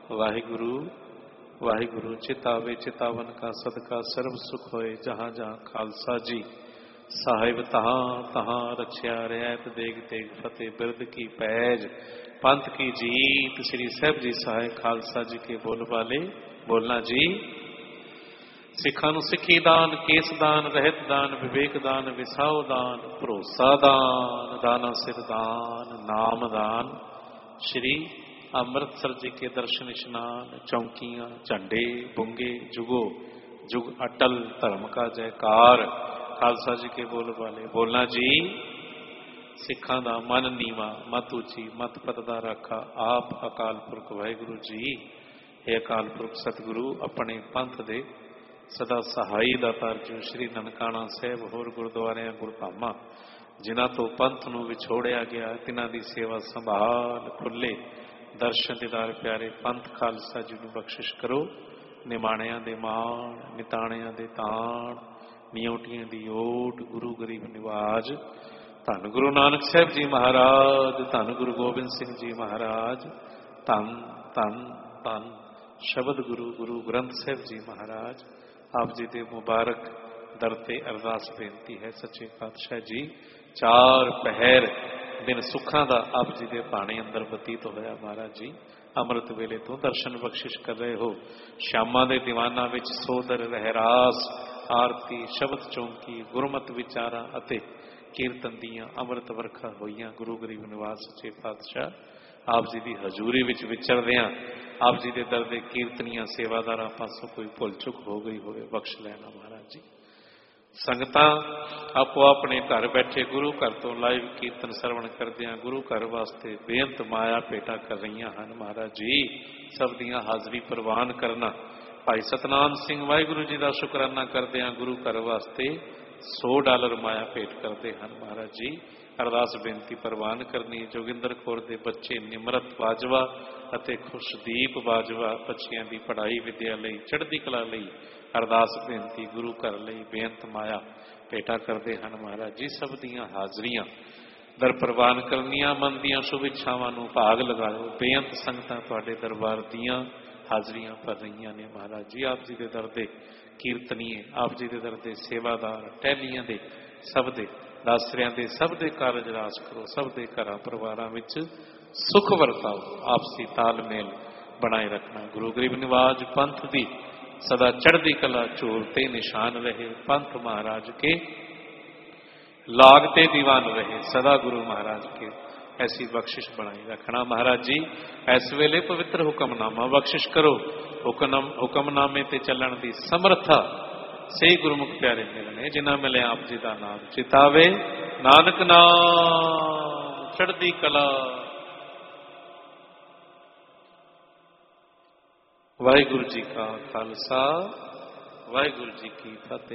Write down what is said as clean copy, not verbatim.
वाहिगुरु वाहिगुरु। चितावे चितावन का सदका सर्व सुख होए, जहाँ जहाँ खालसा जी साहिब तहाँ तहाँ रखिया रियायत देग तेग फतेह बिरद की पैज पंथ की जीत। श्री साहब जी सहाय खालसा जी के बोल वाले बोलना जी। सिखा नूं सिखी दान, केस दान, रहत दान, विवेक दान, विसाओ दान, भरोसा दान, दाना सिर दान, नाम दान। श्री अमृतसर जी के दर्शन स्नान, चौकियां झंडे बुंगे जुगो जुग अटल धर्म का जयकार। खालसा जी के बोल वाले बोलना जी। सिखां दा मन नीवा मत उची मत पतदा रखा, आप अकाल पुरख वाहिगुरु जी। हे अकाल पुरख सतगुरु अपने पंथ दे सदा सहाई दातार जो श्री ननकाना साहब होर गुरुद्वारियां गुरधामां जिन्हां तो पंथ नूं विछोड़िया गया, तिन्हां दी सेवा संभाल खुले दर्शन दीदार प्यारे पंथ खालसा जी नूं बख्शिश करो। निमाणियां दे माण, निताणियां दे ताण, नियोटियां दी ओट, गुरु गरीब निवाज। धन गुरु नानक साहब जी महाराज, धन गुरु गोबिंद सिंह जी महाराज, धन धन धन शब्द गुरु गुरु ग्रंथ साहब जी महाराज। आप जी दे मुबारक दर ते अरदास बेनती है सच्चे पातशाह जी। चार पहर दिन सुखां दा आप जी दे पानी अंदर बतीत होया महाराज जी। अमृत वेले तो दर्शन बख्शिश कर रहे हो। श्यामा दे दीवाना विच सोदर रहरास, आरती शब्द चौंकी, गुरमत विचारा अते कीर्तन दियां अमृत वर्खा होईयां। गुरु गरीब निवास सच्चे पातशाह आप जी की हजूरी विच विचरदियां आप जी के दर दे कीर्तनियां सेवादारां पासों कोई भुल चुक हो गई होवे बख्श लेना महाराज जी। संगतां आपो अपने घर बैठे गुरु घर तो लाइव कीर्तन सरवण करदियां गुरु घर वास्ते बेअंत माया भेटा कर रही हैं महाराज जी। सब दियां हाजरी प्रवान करना। भाई सतनाम सिंह वाहिगुरु जी का शुकराना करदियां गुरु घर वास्ते $100 माया भेंट करते हैं महाराज जी। अरदास बेनती प्रवान करनी। जोगिंदर कौर दे बच्चे निमरत बाजवा अते खुशदीप बाजवा बच्चियां की पढ़ाई विद्या लई चढ़दी कला लई अरदास बेनती गुरु घर लई बेअंत माया भेटा करते हैं महाराज जी। सब दियां हाजरियां दर प्रवान करनियां। मन दियां शुभ इच्छावां नूं भाग लगाओ। बेअंत संगतां तुहाडे दरबार दियां हाजरियां भर रही ने महाराज जी। आप जी के दर दे कीर्तनीय आप जी के दर दे सेवादार टहलियां दे सब दे दासरियां दे सब दे कारज रास करो। सब दे घरां परिवारां विच सुख वरताओ। आपसी तालमेल बनाए रखना। गुरु गरीब निवाज पंथ दी सदा चढ़दी कला झूलते निशान रहे। पंथ महाराज के लागते दीवान रहे। सदा गुरु महाराज के ऐसी बख्शिश बनाई रखना महाराज जी। इस वेले पवित्र हुक्मनामा बख्शिश करो। हुक्मनामे ते चलण दी समर्था से गुरुमुख प्यारे मिलने जिन्हां मिले आप जी का नाम चितावे नानक नाम चढ़दी कला। वाहिगुरु जी का खालसा वाहिगुरु जी की फतेह।